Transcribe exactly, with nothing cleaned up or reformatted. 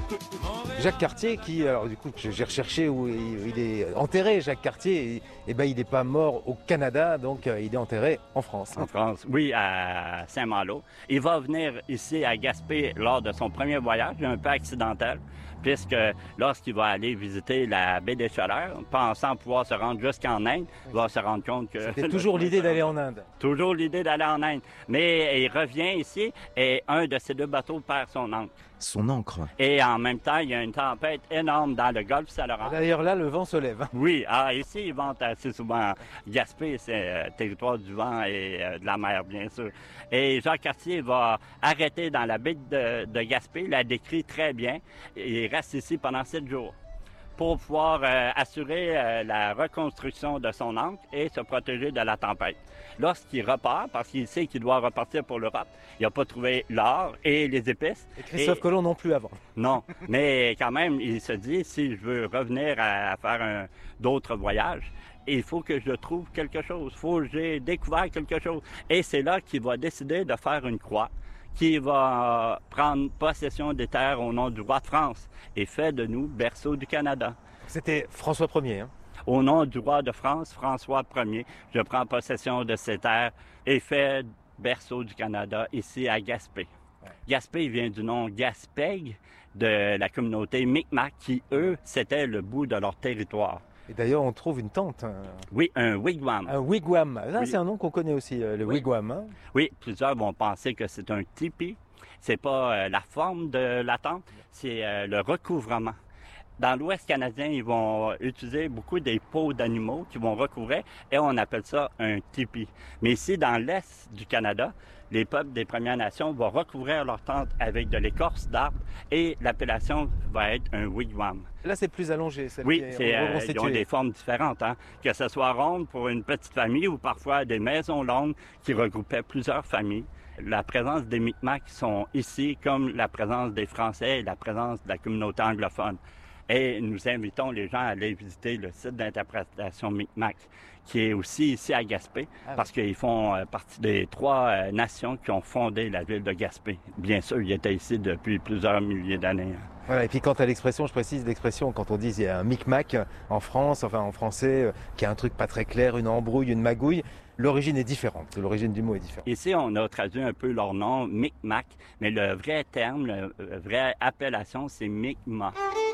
Jacques Cartier, qui, alors du coup, j'ai recherché où il, il est enterré, Jacques Cartier, et, et ben il n'est pas mort au Canada, donc euh, il est enterré en France. En France, oui, à Saint-Malo. Il va venir ici à Gaspé lors de son premier voyage, un peu accidentel, puisque lorsqu'il va aller visiter la baie des Chaleurs, pensant pouvoir se rendre jusqu'en Inde, il va se rendre compte que... C'était toujours l'idée d'aller en Inde. Toujours l'idée d'aller en Inde. Mais il revient ici et un de ces deux bateaux perd son ancre. Son encre. Et en même temps, il y a une tempête énorme dans le golfe Saint-Laurent. D'ailleurs, là, le vent se lève. Oui, ah, ici, ils vont assez souvent. Gaspé, c'est euh, territoire du vent et euh, de la mer, bien sûr. Et Jacques Cartier va arrêter dans la baie de, de Gaspé, il la décrit très bien. Il reste ici pendant sept jours pour pouvoir euh, assurer euh, la reconstruction de son ancre et se protéger de la tempête. Lorsqu'il repart, parce qu'il sait qu'il doit repartir pour l'Europe, il n'a pas trouvé l'or et les épices. Et Christophe et... Colomb non plus avant. Non, mais quand même, il se dit, si je veux revenir à, à faire d'autres voyages, il faut que je trouve quelque chose, il faut que j'ai découvert quelque chose. Et c'est là qu'il va décider de faire une croix, qui va prendre possession des terres au nom du roi de France et fait de nous berceau du Canada. C'était François Ier, hein? Au nom du roi de France, François Ier, je prends possession de ces terres et fais berceau du Canada ici à Gaspé. Ouais. Gaspé vient du nom Gaspègue de la communauté Micmac qui, eux, c'était le bout de leur territoire. Et d'ailleurs, on trouve une tente. Un... Oui, un wigwam. Un wigwam. Là, oui. C'est un nom qu'on connaît aussi, le oui. wigwam. Hein? Oui, plusieurs vont penser que c'est un tipi. C'est pas euh, la forme de la tente, c'est euh, le recouvrement. Dans l'Ouest canadien, ils vont utiliser beaucoup des peaux d'animaux qui vont recouvrir et on appelle ça un tipi. Mais ici, dans l'Est du Canada, les peuples des Premières Nations vont recouvrir leur tente avec de l'écorce d'arbres et l'appellation va être un wigwam. Là, c'est plus allongé. Oui, c'est, euh, ils ont des formes différentes. Hein? Que ce soit ronde pour une petite famille ou parfois des maisons longues qui regroupaient plusieurs familles. La présence des Micmacs sont ici comme la présence des Français et la présence de la communauté anglophone. Et nous invitons les gens à aller visiter le site d'interprétation Micmac, qui est aussi ici à Gaspé, ah oui. parce qu'ils font euh, partie des trois euh, nations qui ont fondé la ville de Gaspé. Bien sûr, ils étaient ici depuis plusieurs milliers d'années. Voilà, et puis quant à l'expression, je précise l'expression, quand on dit il y a un Micmac en France, enfin en français, euh, qui a un truc pas très clair, une embrouille, une magouille, l'origine est différente, l'origine du mot est différente. Ici, on a traduit un peu leur nom, Micmac, mais le vrai terme, la vraie appellation, c'est Mi'kmaq.